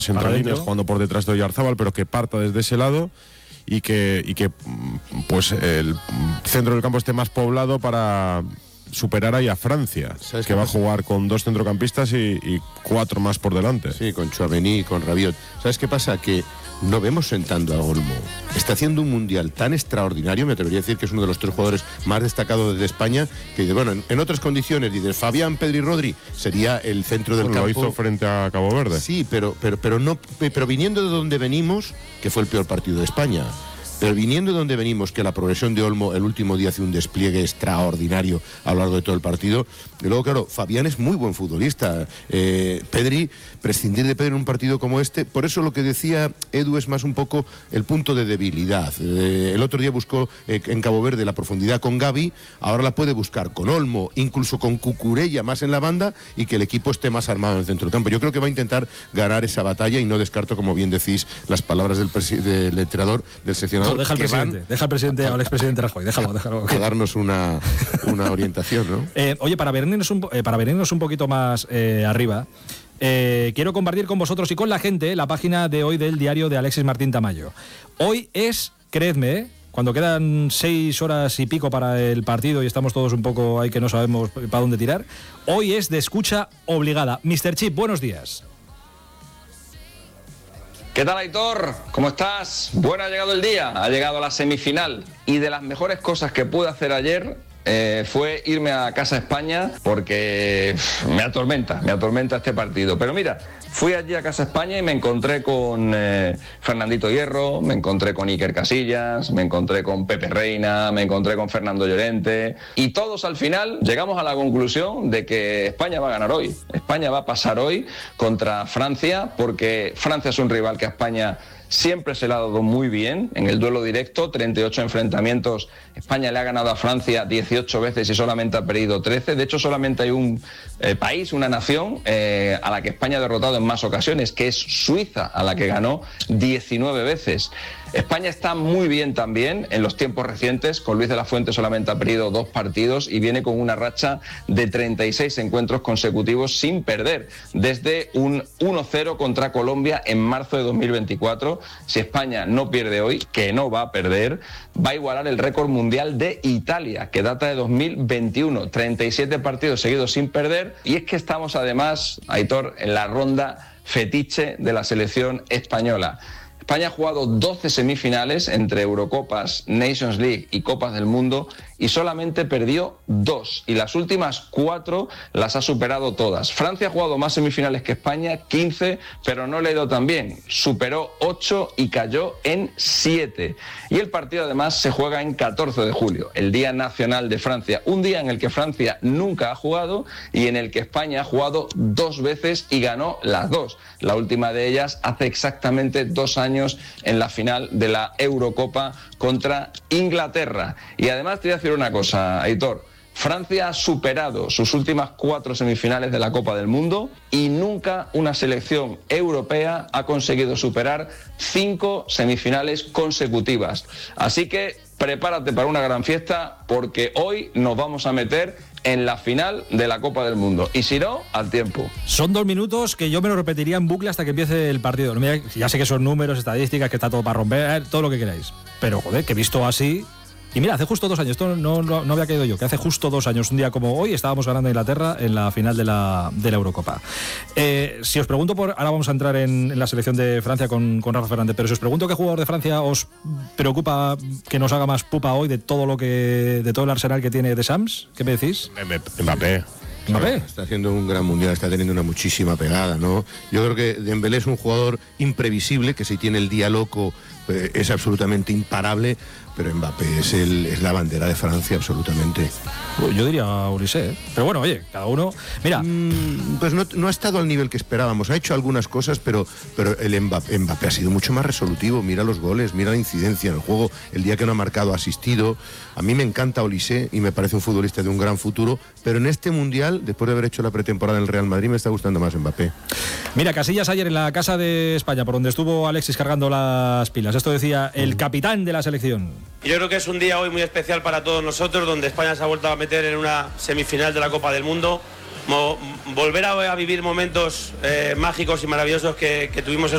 entre líneas, jugando por detrás de Oyarzábal, pero que parta desde ese lado y que pues el centro del campo esté más poblado para superar ahí a Francia, que va a jugar con 2 centrocampistas y 4 más por delante. Sí, con Tchouaméni y con Rabiot. ¿Sabes qué pasa? Que no vemos sentando a Olmo. Está haciendo un mundial tan extraordinario, me atrevería a decir que es uno de los 3 jugadores más destacados de España, que bueno, en otras condiciones, dices, Fabián, Pedri y Rodri sería el centro del campo. Lo hizo frente a Cabo Verde. Sí, pero viniendo de donde venimos, que fue el peor partido de España. Pero viniendo de donde venimos, que la progresión de Olmo el último día hace un despliegue extraordinario a lo largo de todo el partido. Y luego, claro, Fabián es muy buen futbolista. Pedri, prescindir de Pedri en un partido como este, por eso lo que decía Edu es más un poco el punto de debilidad. El otro día buscó en Cabo Verde la profundidad con Gavi, ahora la puede buscar con Olmo, incluso con Cucurella más en la banda, y que el equipo esté más armado en el centro del campo. Yo creo que va a intentar ganar esa batalla y no descarto, como bien decís, las palabras del entrenador, del seleccionador. Deja al presidente o al expresidente Rajoy, déjalo. Que darnos una orientación, ¿no? Oye, para venirnos un poquito más arriba, quiero compartir con vosotros y con la gente la página de hoy del diario de Alexis Martín Tamayo. Hoy es, creedme, cuando quedan 6 horas y pico para el partido y estamos todos un poco ahí que no sabemos para dónde tirar, hoy es de escucha obligada. Mr. Chip, buenos días. ¿Qué tal, Aitor? ¿Cómo estás? Bueno, ha llegado el día, ha llegado la semifinal y de las mejores cosas que pude hacer ayer fue irme a Casa España porque me atormenta este partido. Pero mira, fui allí a Casa España y me encontré con Fernandito Hierro, me encontré con Iker Casillas, me encontré con Pepe Reina, me encontré con Fernando Llorente y todos al final llegamos a la conclusión de que España va a ganar hoy. España va a pasar hoy contra Francia porque Francia es un rival que a España siempre se le ha dado muy bien en el duelo directo, 38 enfrentamientos. España le ha ganado a Francia 18 veces y solamente ha perdido 13. De hecho, solamente hay un país, una nación a la que España ha derrotado en más ocasiones, que es Suiza, a la que ganó 19 veces. España está muy bien también en los tiempos recientes. Con Luis de la Fuente solamente ha perdido 2 partidos y viene con una racha de 36 encuentros consecutivos sin perder, desde un 1-0 contra Colombia en marzo de 2024. Si España no pierde hoy, que no va a perder, va a igualar el récord mundial de Italia, que data de 2021, 37 partidos seguidos sin perder. Y es que estamos además, Aitor, en la ronda fetiche de la selección española. España ha jugado 12 semifinales entre Eurocopas, Nations League y Copas del Mundo y solamente perdió 2. Y las últimas 4 las ha superado todas. Francia ha jugado más semifinales que España, 15, pero no le ha ido tan bien. Superó 8 y cayó en 7. Y el partido además se juega en 14 de julio, el Día Nacional de Francia. Un día en el que Francia nunca ha jugado y en el que España ha jugado 2 veces y ganó las 2. La última de ellas hace exactamente 2 años en la final de la Eurocopa contra Inglaterra. Y además te voy a decir una cosa, Aitor. Francia ha superado sus últimas 4 semifinales de la Copa del Mundo y nunca una selección europea ha conseguido superar 5 semifinales consecutivas. Así que prepárate para una gran fiesta porque hoy nos vamos a meter en la final de la Copa del Mundo. Y si no, al tiempo. Son 2 minutos que yo me lo repetiría en bucle hasta que empiece el partido. Mira, ya sé que son números, estadísticas, que está todo para romper, todo lo que queráis. Pero, joder, que visto así... Y mira, hace justo 2 años, esto no había caído yo, que hace justo 2 años, un día como hoy, estábamos ganando a Inglaterra en la final de la Eurocopa. Si os pregunto ahora vamos a entrar en la selección de Francia con Rafa Fernández, pero si os pregunto qué jugador de Francia os preocupa que nos haga más pupa hoy de todo el arsenal que tiene de Sams, ¿qué me decís? Mbappé. ¿Mbappé? Está haciendo un gran mundial, está teniendo una muchísima pegada, ¿no? Yo creo que Dembélé es un jugador imprevisible, que si tiene el día loco es absolutamente imparable, pero Mbappé es la bandera de Francia absolutamente. Yo diría Ulisé, pero bueno, oye, cada uno... Mira, pues no ha estado al nivel que esperábamos, ha hecho algunas cosas, pero el Mbappé ha sido mucho más resolutivo. Mira los goles, mira la incidencia en el juego, el día que no ha marcado ha asistido. A mí me encanta Ulisé y me parece un futbolista de un gran futuro, pero en este mundial, después de haber hecho la pretemporada en el Real Madrid, me está gustando más Mbappé. Mira, Casillas ayer en la Casa de España, por donde estuvo Alexis cargando las pilas. Esto decía el capitán de la selección. Yo creo que es un día hoy muy especial para todos nosotros, donde España se ha vuelto a meter en una semifinal de la Copa del Mundo. Volver a vivir momentos mágicos y maravillosos que tuvimos en